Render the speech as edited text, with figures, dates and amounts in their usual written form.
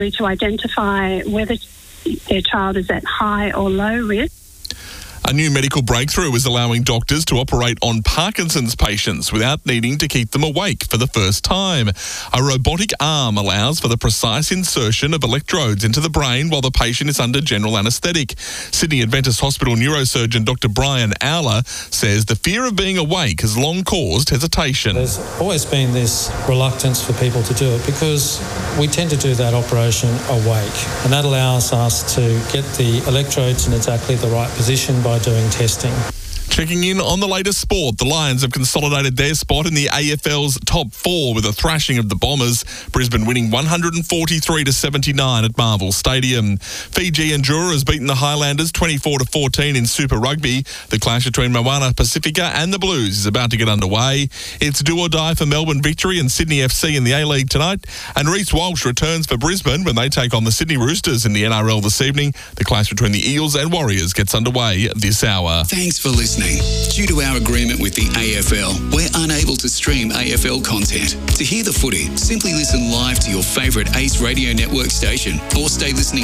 to identify whether their child is at high or low risk. A new medical breakthrough is allowing doctors to operate on Parkinson's patients without needing to keep them awake for the first time. A robotic arm allows for the precise insertion of electrodes into the brain while the patient is under general anaesthetic. Sydney Adventist Hospital neurosurgeon Dr. Brian Owler says the fear of being awake has long caused hesitation. There's always been this reluctance for people to do it because we tend to do that operation awake, and that allows us to get the electrodes in exactly the right position by doing testing. Checking in on the latest sport, the Lions have consolidated their spot in the AFL's top four with a thrashing of the Bombers. Brisbane winning 143-79 at Marvel Stadium. Fiji and Jura has beaten the Highlanders 24-14 in Super Rugby. The clash between Moana Pacifica and the Blues is about to get underway. It's do or die for Melbourne Victory and Sydney FC in the A-League tonight. And Reece Walsh returns for Brisbane when they take on the Sydney Roosters in the NRL this evening. The clash between the Eels and Warriors gets underway this hour. Thanks for listening. Due to our agreement with the AFL, we're unable to stream AFL content. To hear the footy, simply listen live to your favourite Ace Radio Network station or stay listening